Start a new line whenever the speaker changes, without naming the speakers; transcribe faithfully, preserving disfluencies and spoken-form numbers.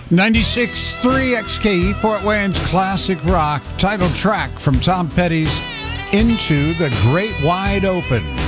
ninety-six point three X K E, Fort Wayne's classic rock, title track from Tom Petty's Into the Great Wide Open.